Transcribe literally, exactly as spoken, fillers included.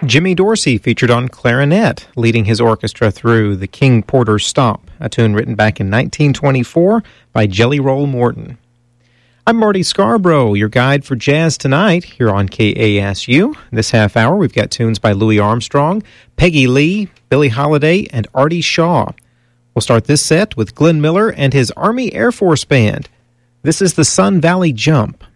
Jimmy Dorsey featured on clarinet, leading his orchestra through the King Porter Stomp, a tune written back in nineteen twenty-four by Jelly Roll Morton. I'm Marty Scarborough, your guide for jazz tonight here on K A S U. This half hour, we've got tunes by Louis Armstrong, Peggy Lee, Billie Holiday, and Artie Shaw. We'll start this set with Glenn Miller and his Army Air Force Band. This is the Sun Valley Jump.